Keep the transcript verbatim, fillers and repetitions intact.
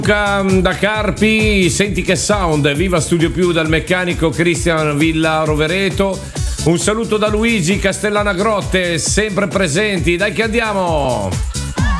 Da Carpi, senti che sound, viva Studio Più dal meccanico Cristian Villa Rovereto. Un saluto da Luigi Castellana Grotte, sempre presenti, dai che andiamo!